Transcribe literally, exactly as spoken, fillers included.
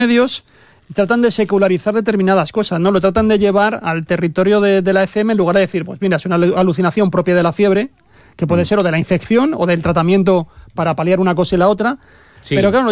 medios tratan de secularizar determinadas cosas, ¿no? Lo tratan de llevar al territorio de, de la E C M en lugar de decir, pues mira, es una alucinación propia de la fiebre, que puede ser o de la infección o del tratamiento para paliar una cosa y la otra, Sí. pero claro,